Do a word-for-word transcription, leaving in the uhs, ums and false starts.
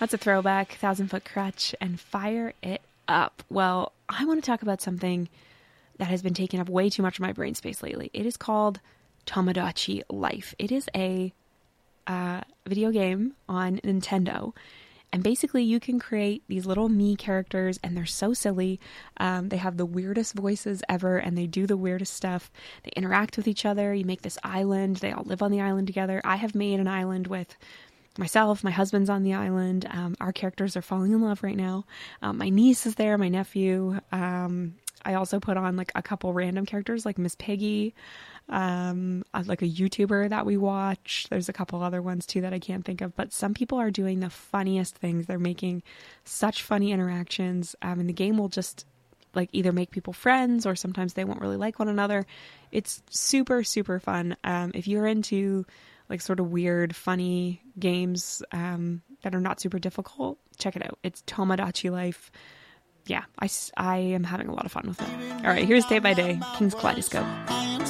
That's a throwback, Thousand Foot Crutch and Fire It Up. Well, I want to talk about something that has been taking up way too much of my brain space lately. It is called Tomodachi Life. It is a uh, video game on Nintendo. And basically you can create these little me characters and they're so silly. Um, they have the weirdest voices ever and they do the weirdest stuff. They interact with each other. You make this island. They all live on the island together. I have made an island with myself. My husband's on the island. Um, our characters are falling in love right now. Um, my niece is there, my nephew. Um, I also put on like a couple random characters like Miss Piggy, um, like a YouTuber that we watch. There's a couple other ones too that I can't think of, but some people are doing the funniest things. They're making such funny interactions. Um, and the game will just like either make people friends or sometimes they won't really like one another. It's super, super fun. Um, if you're into like sort of weird, funny games, um, that are not super difficult, check it out. It's Tomodachi Life. Yeah, I, I am having a lot of fun with it. All right, here's Day by Day, King's Kaleidoscope.